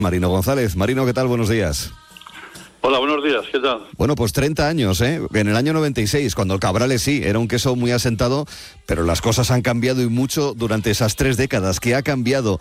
Marino González. Marino, ¿qué tal? Buenos días. Hola, buenos días, ¿qué tal? Bueno, pues 30 años, ¿eh? En el año 96, cuando el Cabrales sí, era un queso muy asentado, pero las cosas han cambiado y mucho durante esas 3 décadas. ¿Qué ha cambiado